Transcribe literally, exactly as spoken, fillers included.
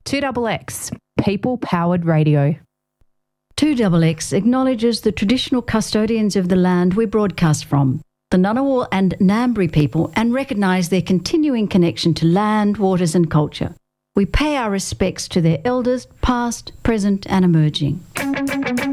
two X X, people-powered radio. two X X acknowledges the traditional custodians of the land we broadcast from, the Ngunnawal and Ngambri people, and recognise their continuing connection to land, waters and culture. We pay our respects to their elders, past, present and emerging.